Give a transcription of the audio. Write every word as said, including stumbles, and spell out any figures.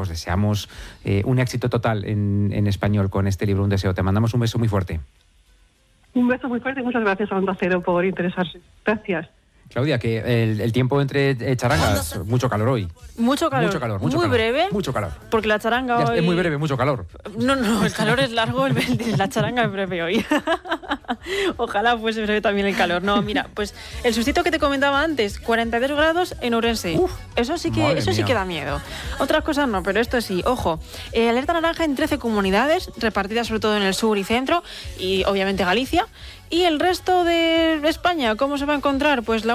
os deseamos eh, un éxito total en, en español con este libro, Un deseo. Te mandamos un beso muy fuerte. Un beso muy fuerte y muchas gracias a Onda Cero por interesarse. Gracias. Claudia, que el, el tiempo entre eh, charangas, mucho calor hoy. Mucho calor. Mucho calor, mucho muy calor, breve. Mucho calor. Porque la charanga Ya, hoy... Es muy breve, mucho calor. No, no, el calor es largo, el, la charanga es breve hoy. Ojalá fuese breve también el calor. No, mira, pues el sustito que te comentaba antes, cuarenta y dos grados en Ourense. Uf, eso sí que eso mía. sí que da miedo. Otras cosas no, pero esto sí. Ojo, eh, alerta naranja en trece comunidades, repartidas sobre todo en el sur y centro, y obviamente Galicia. Y el resto de España, ¿cómo se va a encontrar? Pues la